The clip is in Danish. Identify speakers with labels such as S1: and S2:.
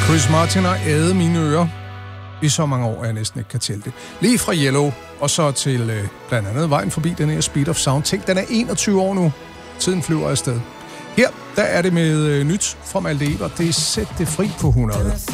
S1: Chris Martin har ædet mine ører i så mange år, at jeg næsten ikke kan tælle det. Lige fra Yellow, og så til blandt andet vejen forbi den her Speed of Sound. Tænk, den er 21 år nu. Tiden flyver afsted. Her, der er det med nyt fra Malte Ebert. Det er Sæt det fri på 100.